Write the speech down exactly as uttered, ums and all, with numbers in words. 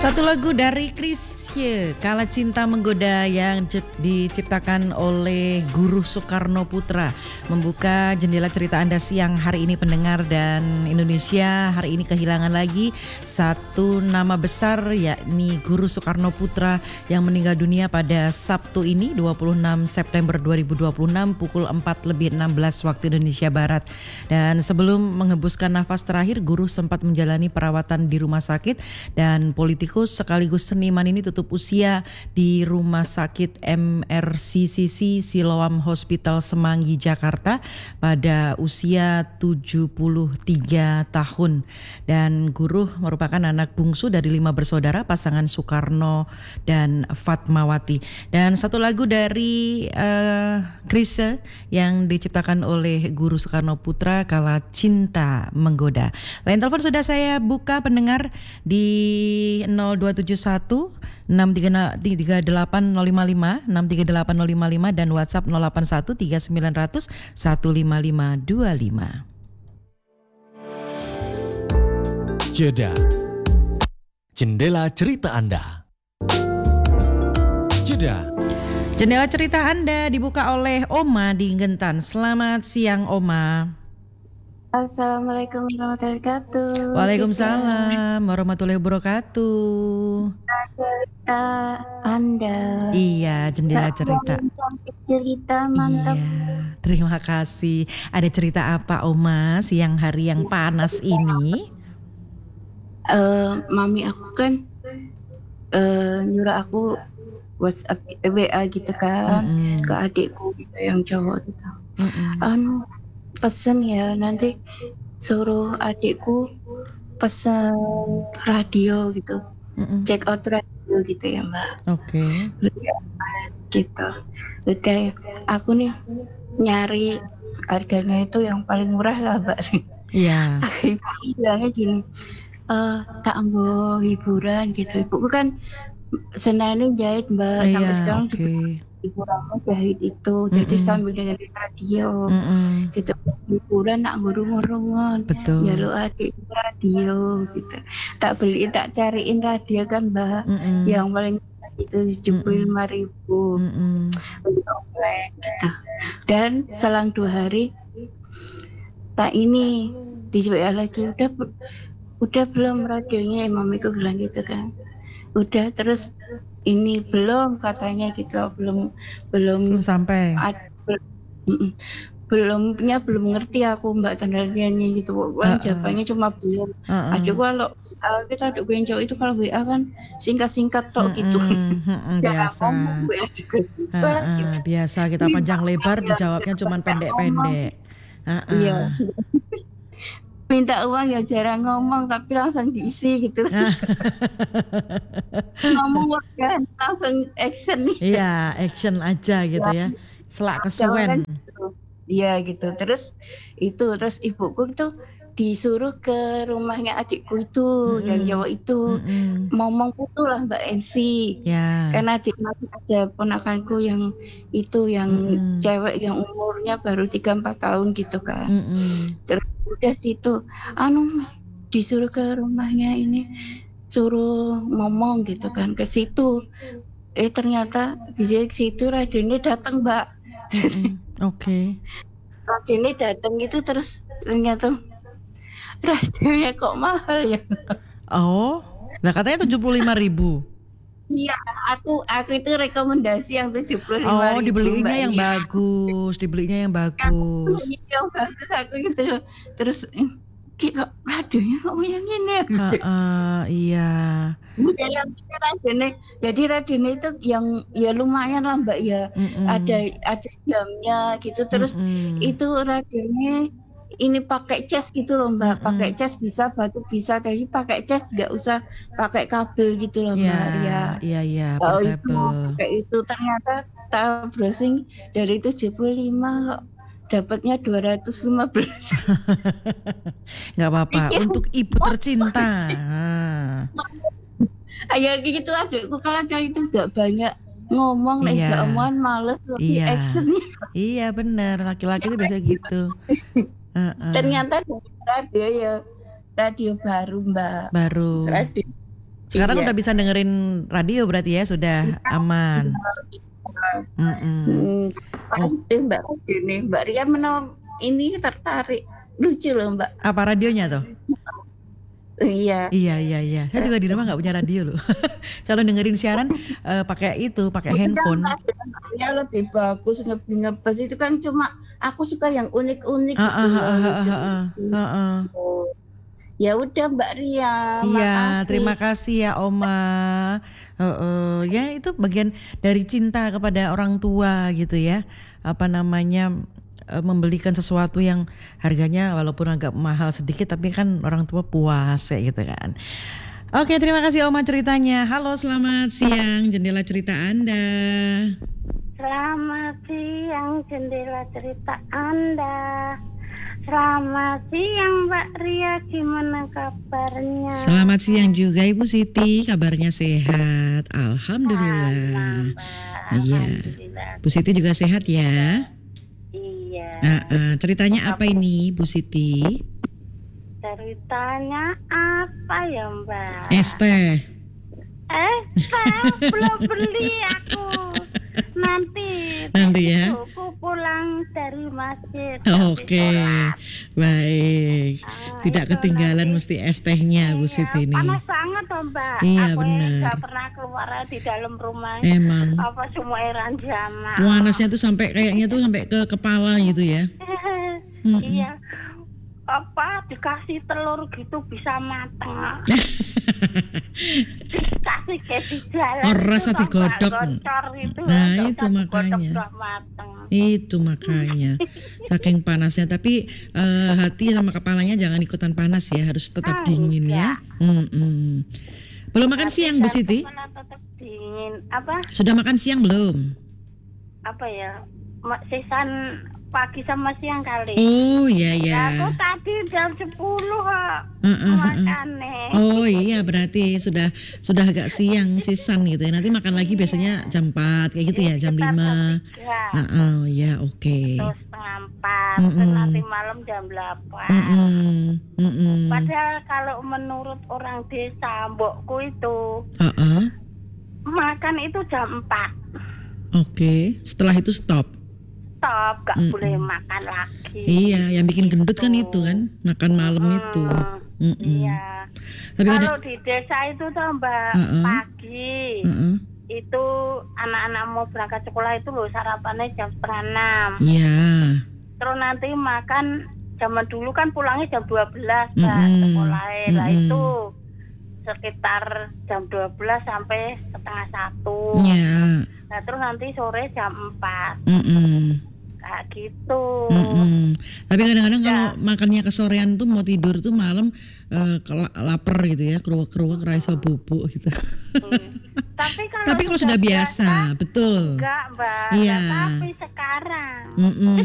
Satu lagu dari Chrisye, Kala Cinta Menggoda, yang diciptakan oleh Guru Soekarno Putra, membuka jendela cerita Anda siang hari ini pendengar. Dan Indonesia hari ini kehilangan lagi satu nama besar, yakni Guru Soekarno Putra yang meninggal dunia pada Sabtu ini dua puluh enam September dua ribu dua puluh enam pukul empat lebih enam belas waktu Indonesia Barat. Dan sebelum mengembuskan nafas terakhir, Guru sempat menjalani perawatan di rumah sakit, dan politikus sekaligus seniman ini tutup usia di Rumah Sakit M R C C C Siloam Hospital Semanggi, Jakarta pada usia tujuh puluh tiga tahun. Dan Guru merupakan anak bungsu dari lima bersaudara pasangan Soekarno dan Fatmawati. Dan satu lagu dari uh, Chrisye yang diciptakan oleh Guru Soekarno Putra, Kala Cinta Menggoda. Lain telepon sudah saya buka pendengar di nol dua tujuh satu enam tiga delapan nol lima lima enam tiga delapan nol lima lima dan WhatsApp nol delapan satu tiga sembilan nol nol satu lima lima dua lima. Jeda. Jendela cerita Anda. Jeda. Jendela cerita Anda dibuka oleh Oma di Gentan. Selamat siang Oma. Assalamualaikum warahmatullahi wabarakatuh. Waalaikumsalam warahmatullahi wabarakatuh. Cerita Anda. Iya, jendela cerita. Cerita mantap. Iya, terima kasih. Ada cerita apa Oma siang hari yang panas ini? Uh, mami aku kan uh, nyuruh aku WhatsApp W A gitu kan, mm-hmm. ke adikku gitu yang cowok gitu. Mm-hmm. Anu pesen ya, nanti suruh adikku pesen radio gitu, mm-hmm. check out radio gitu ya Mbak. Oke. Okay. Gitu. Udah ya. Aku nih nyari harganya itu yang paling murah lah Mbak. Iya. Ibu bilangnya gini, e, tak anggo hiburan gitu. Ibu kan senangnya jahit Mbak, iya, sampai sekarang okay. juga hiburannya jahit itu, mm-mm. jadi sambil dengerin radio, mm-mm. gitu. Hiburan nak ngurung-ngurungan, jaluk adik radio gitu. Tak beli, tak cariin radio kan Mbak, mm-mm. yang paling itu tujuh puluh lima ribu, beli online gitu. Dan selang dua hari, tak ini di W A lagi, udah udah belum radionya, mamiku bilang gitu kan. Udah, terus ini belum katanya gitu, belum belum, belum sampai. Ad, belum, belumnya belum ngerti aku Mbak tanda-tandanya gitu. Pokoknya uh-uh. jawabannya cuma belum. Uh-uh. Aduh kalau uh, kita aduk yang cowok itu kalau W A kan singkat-singkat tok uh-uh. gitu. Uh-uh. Biasa. Ngomong, W A juga bisa, uh-uh. gitu. Biasa kita panjang lebar dijawabnya cuma pendek-pendek. Uh-uh. Iya. Minta uang ya jarang ngomong, tapi langsung diisi gitu. Ngomong warga langsung action. Iya, action aja gitu ya. Selak kesuwen. Iya gitu. Terus itu terus ibuku itu disuruh ke rumahnya adikku itu, mm-hmm. yang Jawa itu, mm-hmm. ngomong putu lah Mbak Ensi. Yeah. Karena adik masih ada ponakanku yang itu yang mm-hmm. cewek yang umurnya baru tiga empat tahun gitu kan. Mm-hmm. Terus udah situ anu disuruh ke rumahnya ini, suruh ngomong gitu kan ke situ. Eh ternyata di situ radionya datang Mbak. Mm-hmm. Oke. Okay. Radionya datang itu, terus ternyata radionya kok mahal ya. Oh, nah katanya tujuh puluh lima ribu. Iya, aku aku itu rekomendasi yang tujuh puluh lima ribu. Oh, dibelinya yang bagus, dibelinya yang bagus. Yang bagus aku gitu. Terus kok radionya kok yang ini ya? Uh, uh, iya. Ya, yang ini radionya. Jadi radionya itu yang ya lumayan lah Mbak ya. Mm-mm. Ada ada jamnya gitu. Terus Mm-mm. itu radionya ini pakai cas gitu loh Mbak, mm-hmm. pakai cas bisa, batu bisa, jadi pakai cas nggak usah pakai kabel gitu loh Mbak. Yeah, ya. Iya iya. Oh itu pakai itu ternyata tak browsing dari tujuh puluh lima dapatnya dua ratus lima belas. Nggak apa-apa, untuk ibu tercinta. Ayo gitu adikku kalau itu nggak banyak ngomong, nih iya. omongan males lebih iya. action. Iya benar, laki-laki itu biasa gitu. Uh-uh. Ternyata radio ya radio baru Mbak. Baru. Radio Sekarang Iya. udah bisa dengerin radio berarti ya, sudah aman. Mm-mm. Hmm, Oh. pasti Mbak ini Mbak Ria menom ini tertarik, lucu loh Mbak. Apa radionya tuh? Iya. Iya iya iya. Saya juga di rumah nggak punya radio loh. Kalau dengerin siaran eh, pakai itu, pakai handphone. Ya lebih bagus, lebih ngebas itu kan, cuma aku suka yang unik-unik Ah, gitu ah, loh. ah, ah, lucu ah, ah, gitu. ah, ah. Oh. Ya udah Mbak Ria, Iya, makasih. terima kasih ya Oma. Heeh, ya itu bagian dari cinta kepada orang tua gitu ya. Apa namanya, eh, membelikan sesuatu yang harganya walaupun agak mahal sedikit, tapi kan orang tua puas ya gitu kan. Oke, terima kasih Oma ceritanya. Halo, selamat siang jendela cerita Anda. Selamat siang jendela cerita Anda. Selamat siang Mbak Ria, gimana kabarnya? Selamat siang juga Ibu Siti, kabarnya sehat. Alhamdulillah. Mbak. Iya. Alhamdulillah. Bu Siti juga sehat ya. Iya. Nah, eh, ceritanya apa ini Bu Siti? Ceritanya apa ya Mbak? Es teh. Eh, saya belum beli aku. Nanti. Nanti ya. Aku pulang dari masjid. Oke, habis sholat. baik. Ah, Tidak itu ketinggalan nanti. mesti es tehnya Bu Iya, Siti ini. panas banget toh Mbak. Iya, aku benar. nggak pernah keluar di dalam rumah. Emang Apa semua eran jamaah. panasnya tuh sampai kayaknya tuh sampai ke kepala gitu ya. Mm-mm. Iya. Apa dikasih telur gitu bisa mateng. Dikasih kayak di jalan. Oh, itu rasa toh, Mbak, digodok. gocor itu. Nah, Nggak itu usah digodok, makanya. udah mateng. Itu makanya saking panasnya. Tapi eh, hati sama kepalanya jangan ikutan panas ya, harus tetap Ah, dingin ya. Mm-mm. Belum makan Tapi siang Bu saya Siti? malah tetap dingin. Apa? Sudah makan siang belum? Apa ya? Ma- Sisan pagi sama siang kali. Oh iya ya. Aku tadi jam sepuluh kok Heeh, heeh. makannya. Oh iya, berarti sudah sudah agak siang sisan gitu ya. Nanti makan lagi biasanya jam empat kayak gitu ya, jam Sekitar lima. tiga, Nah, oh ya oke. terus setengah empat, Mm-mm. terus nanti malam jam delapan. Mm-mm, mm-mm. Padahal kalau menurut orang desa mbokku itu Heeh, makan itu jam empat. oke. Setelah itu stop. Stop, gak Mm-mm. boleh makan lagi. Iya, yang bikin gendut kan Gitu. itu kan, makan malam Mm, itu. Mm-mm. Iya. Tapi Kalau kadang, di desa itu tuh Mbak, Mm-mm. pagi Heeh. itu anak-anak mau berangkat sekolah itu loh sarapannya jam setengah enam. Iya. Terus nanti makan, zaman dulu kan pulangnya jam dua belas Mbak, Mm-mm. sekolahnya. Lah Mm-mm. itu sekitar jam dua belas sampai setengah satu. Iya. Nah terus nanti sore jam empat. Mm-mm. Kayak gitu. Mm-mm. Tapi kadang-kadang Ya. kalau makannya kesorean tuh mau tidur tuh malam eh, kela- lapar gitu ya, keruak-keruak rasa bubuk gitu. Hmm. Tapi kalau Tapi kalau sudah biasa, betul. enggak Mbak. Iya. Nah, tapi sekarang Mm-mm.